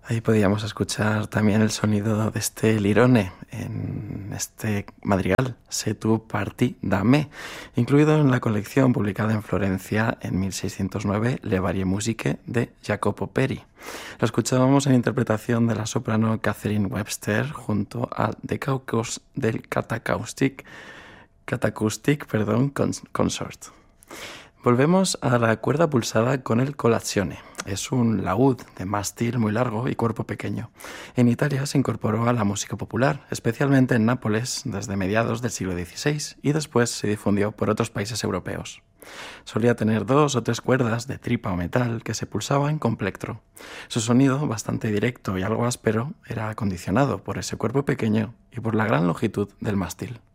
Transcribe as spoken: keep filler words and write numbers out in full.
Ahí podíamos escuchar también el sonido de este lirone en este madrigal, Se tu parti da me, incluido en la colección publicada en Florencia en mil seiscientos nueve, Le varie musiche de Jacopo Peri. Lo escuchábamos en interpretación de la soprano Catherine Webster junto a The Caucus del Catacaustic, Catacaustic perdón, Consort. Volvemos a la cuerda pulsada con el colazione. Es un laúd de mástil muy largo y cuerpo pequeño. En Italia se incorporó a la música popular, especialmente en Nápoles desde mediados del siglo dieciséis, y después se difundió por otros países europeos. Solía tener dos o tres cuerdas de tripa o metal que se pulsaban con plectro. Su sonido, bastante directo y algo áspero, era acondicionado por ese cuerpo pequeño y por la gran longitud del mástil.